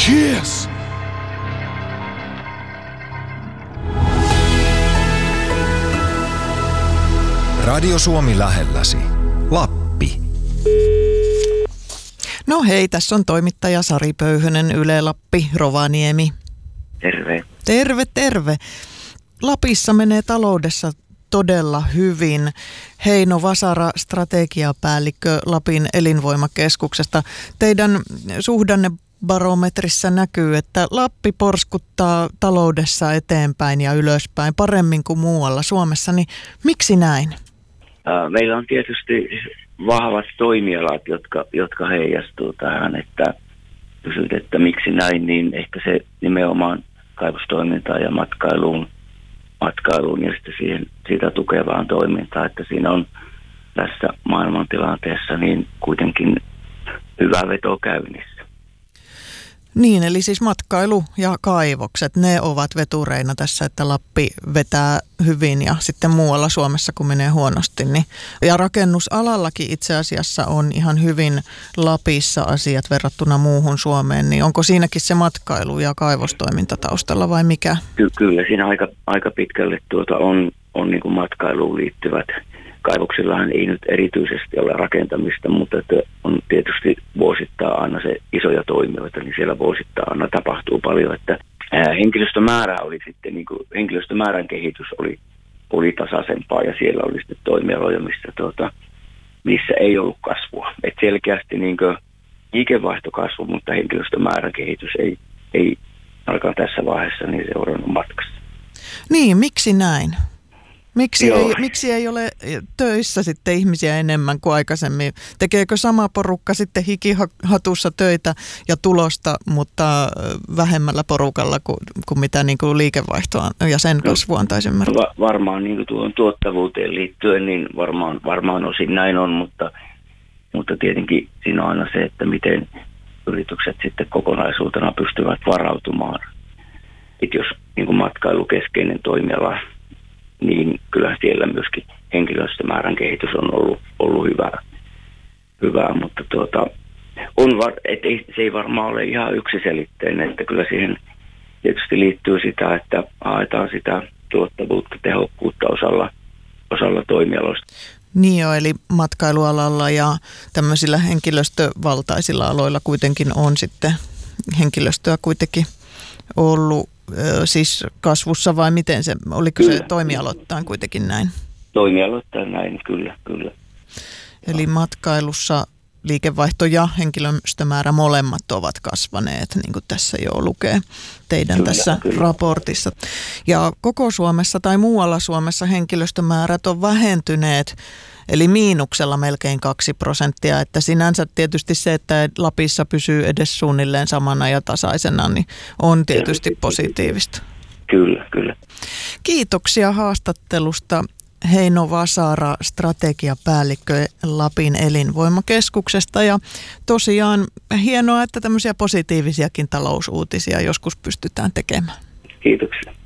Cheers! Radio Suomi lähelläsi. Lappi. No hei, tässä on toimittaja Sari Pöyhönen, Yle Lappi, Rovaniemi. Terve. Terve, terve. Lapissa menee taloudessa todella hyvin. Heino Vasara, strategiapäällikkö Lapin elinvoimakeskuksesta. Teidän suhdannebarometrissä näkyy, että Lappi porskuttaa taloudessa eteenpäin ja ylöspäin paremmin kuin muualla Suomessa. Niin miksi näin? Meillä on tietysti vahvat toimialat, jotka heijastuu tähän, että kysyt, että miksi näin, niin ehkä se nimenomaan kaivostoimintaan ja matkailuun ja sitten siitä tukevaan toimintaan, että siinä on tässä maailmantilanteessa niin kuitenkin hyvä veto käynnissä. Niin, eli siis matkailu ja kaivokset, ne ovat vetureina tässä, että Lappi vetää hyvin ja sitten muualla Suomessa, kun menee huonosti. Niin. Ja rakennusalallakin itse asiassa on ihan hyvin Lapissa asiat verrattuna muuhun Suomeen, niin onko siinäkin se matkailu ja kaivostoiminta taustalla vai mikä? Kyllä siinä aika pitkälle on niin kuin matkailuun liittyvät. Kaivoksillahan ei nyt erityisesti ole rakentamista, mutta että on tietysti vuosittain aina se isoja toimijoita, niin siellä vuosittain aina tapahtuu paljon, että henkilöstömäärä oli sitten, niin kuin henkilöstömäärän kehitys oli tasaisempaa ja siellä oli sitten toimialoja, missä ei ollut kasvua. Et selkeästi niin kuin liikevaihto kasvu, mutta henkilöstömäärän kehitys ei ainakaan tässä vaiheessa niin seurannut matkassa. Niin, miksi näin? Miksi ei ole töissä sitten ihmisiä enemmän kuin aikaisemmin? Tekeekö sama porukka sitten hikihatussa töitä ja tulosta, mutta vähemmällä porukalla kuin mitä niin kuin liikevaihtoa ja sen kasvu antaisi ymmärtää? Varmaan niin kuin tuon tuottavuuteen liittyen, niin varmaan osin näin on, mutta tietenkin siinä on aina se, että miten yritykset sitten kokonaisuutena pystyvät varautumaan. Että jos niin kuin matkailukeskeinen toimiala, niin kyllä siellä myöskin henkilöstömäärän kehitys on ollut hyvää, mutta se ei varmaan ole ihan yksiselitteinen, että kyllä siihen tietysti liittyy sitä, että haetaan sitä tuottavuutta, tehokkuutta osalla toimialoista. Niin jo, eli matkailualalla ja tämmöisillä henkilöstövaltaisilla aloilla kuitenkin on sitten henkilöstöä kuitenkin ollut siis kasvussa vai miten se, oliko se toimialoittain kuitenkin näin? Toimialoittain näin, kyllä. Eli matkailussa liikevaihto ja henkilöstömäärä molemmat ovat kasvaneet, niin kuin tässä jo lukee teidän tässä raportissa. Ja koko Suomessa tai muualla Suomessa henkilöstömäärät on vähentyneet, eli miinuksella melkein 2%, että sinänsä tietysti se, että Lapissa pysyy edes suunnilleen samana ja tasaisena, niin on tietysti positiivista. Kyllä. Kiitoksia haastattelusta. Heino Vasara, strategiapäällikkö Lapin elinvoimakeskuksesta, ja tosiaan hienoa, että tämmöisiä positiivisiakin talousuutisia joskus pystytään tekemään. Kiitoksia.